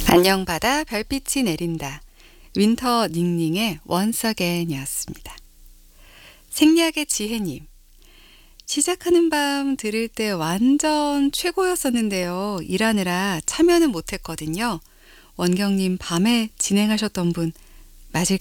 안녕 바다 별빛이 내린다. 윈터 닝닝의 Once Again이었습니다. 생략의 지혜님. 시작하는 밤 들을 때 완전 최고였었는데요. 일하느라 참여는 못했거든요. 원경님 밤에 진행하셨던 분 맞을까요?